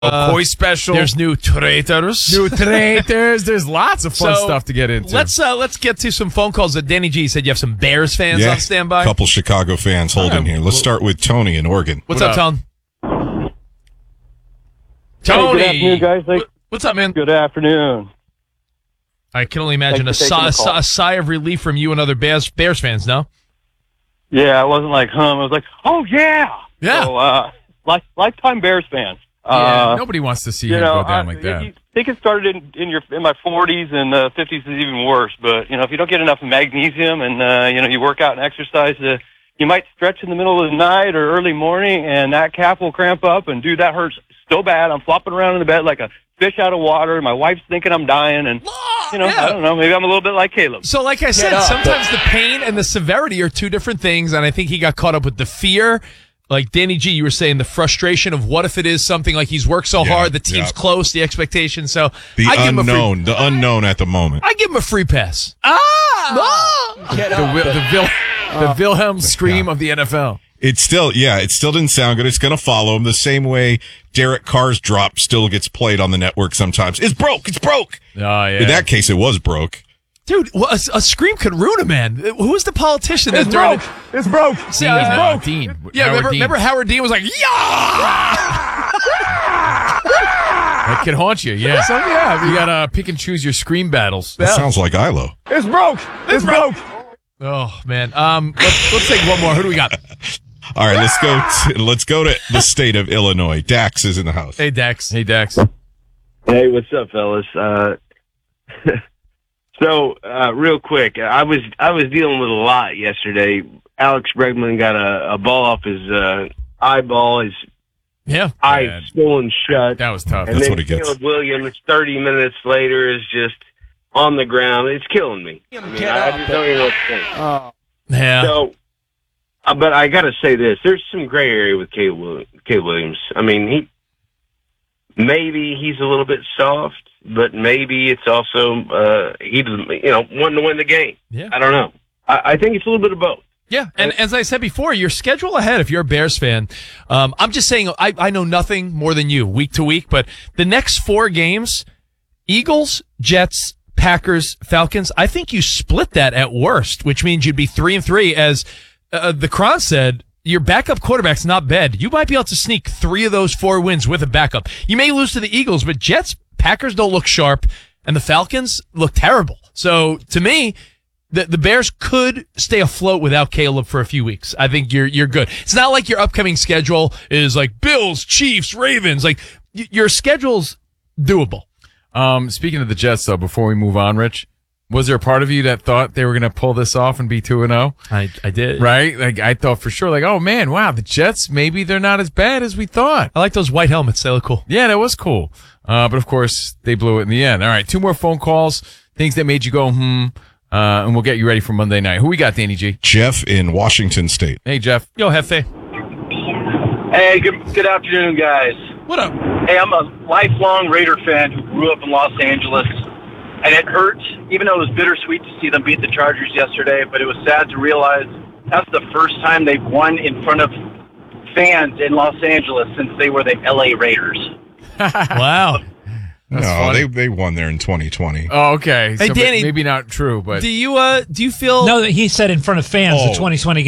Koi special. There's new traitors. There's lots of fun stuff to get into. Let's get to some phone calls. Danny G said you have some Bears fans on standby. A couple Chicago fans holding here. Let's start with Tony in Oregon. What's up, Tony? Hey, good afternoon, guys. What's up, man? Good afternoon. I can only imagine a sigh of relief from you and other Bears fans, no? Yeah, it wasn't like hum. It was like, oh, yeah. Yeah. So, lifetime Bears fan. Nobody wants to see him go down like that. I think it started in my 40s, and 50s is even worse. But, if you don't get enough magnesium and, you work out and exercise, you might stretch in the middle of the night or early morning, and that calf will cramp up. And, dude, that hurts so bad. I'm flopping around in the bed like a fish out of water. My wife's thinking I'm dying, and I don't know. Maybe I'm a little bit like Caleb. So, like I said, sometimes the pain and the severity are two different things, and I think he got caught up with the fear. Like Danny G, you were saying the frustration of what if it is something like he's worked so hard, the team's close, the expectation. So the unknown at the moment. I give him a free pass. The Wilhelm scream of the NFL. It still didn't sound good. It's going to follow him the same way Derek Carr's drop still gets played on the network sometimes. It's broke. Oh, yeah. In that case, it was broke. Dude, a scream could ruin a man. Who was the politician that during It's broke. Yeah, it's broke. Dean. Yeah, remember Howard Dean was like, That can haunt you, yeah. So, you got to pick and choose your scream battles. That sounds like Ilo. It's broke. It's broke. Oh, man. Let's take one more. Who do we got? All right, let's go to the state of Illinois. Dax is in the house. Hey, Dax. Hey, what's up, fellas? So, real quick, I was dealing with a lot yesterday. Alex Bregman got a ball off his eyeball, his eye swollen shut. That was tough. And That's then what he gets. Caleb Williams, 30 minutes later, is just on the ground. It's killing me. I just don't even know what to think. Yeah. So, but I got to say this: there's some gray area with Caleb Williams. I mean, maybe he's a little bit soft, but maybe it's also he wanting to win the game. Yeah. I don't know. I think it's a little bit of both. Yeah, and as I said before, your schedule ahead, if you're a Bears fan, I'm just saying, I know nothing more than you week to week, but the next 4 games, Eagles, Jets, Packers, Falcons, I think you split that at worst, which means you'd be 3-3. As the Cron said, your backup quarterback's not bad. You might be able to sneak 3 of those 4 wins with a backup. You may lose to the Eagles, but Jets, Packers don't look sharp, and the Falcons look terrible. So, to me, the Bears could stay afloat without Caleb for a few weeks. I think you're good. It's not like your upcoming schedule is like Bills, Chiefs, Ravens. Like, your schedule's doable. Speaking of the Jets, though, before we move on, Rich, was there a part of you that thought they were going to pull this off and be 2-0? I did. Right? Like, I thought for sure, like, oh, man, wow, the Jets, maybe they're not as bad as we thought. I like those white helmets. They look cool. Yeah, that was cool. But, of course, they blew it in the end. All right, 2 more phone calls, things that made you go, and we'll get you ready for Monday night. Who we got, Danny G? Jeff in Washington State. Hey, Jeff. Yo, Hefe. Hey, good afternoon, guys. What up? Hey, I'm a lifelong Raider fan who grew up in Los Angeles, and it hurts, even though it was bittersweet to see them beat the Chargers yesterday, but it was sad to realize that's the first time they've won in front of fans in Los Angeles since they were the LA Raiders. Wow. They won there in 2020. Oh, okay. Hey, so Danny, maybe not true, but do you feel? No, he said in front of fans the 2020